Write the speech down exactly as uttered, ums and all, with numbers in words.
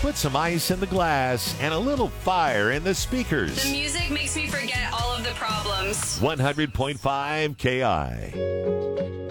Put some ice in the glass and a little fire in the speakers. The music makes me forget all of the problems. one hundred point five K I.